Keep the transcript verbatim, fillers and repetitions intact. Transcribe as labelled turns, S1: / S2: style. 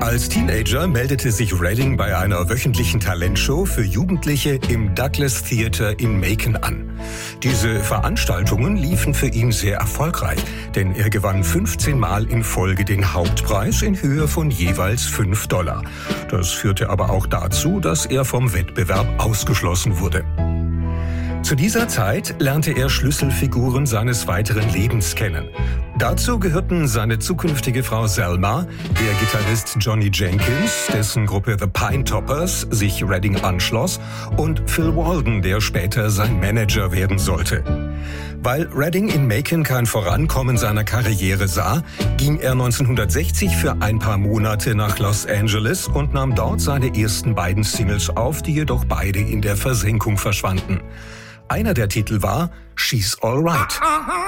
S1: Als Teenager meldete sich Redding bei einer wöchentlichen Talentshow für Jugendliche im Douglas Theatre in Macon an. Diese Veranstaltungen liefen für ihn sehr erfolgreich, denn er gewann fünfzehn Mal in Folge den Hauptpreis in Höhe von jeweils fünf Dollar. Das führte aber auch dazu, dass er vom Wettbewerb ausgeschlossen wurde. Zu dieser Zeit lernte er Schlüsselfiguren seines weiteren Lebens kennen. Dazu gehörten seine zukünftige Frau Selma, der Gitarrist Johnny Jenkins, dessen Gruppe The Pinetoppers sich Redding anschloss, und Phil Walden, der später sein Manager werden sollte. Weil Redding in Macon kein Vorankommen seiner Karriere sah, ging er neunzehnhundertsechzig für ein paar Monate nach Los Angeles und nahm dort seine ersten beiden Singles auf, die jedoch beide in der Versenkung verschwanden. Einer der Titel war She's All Right.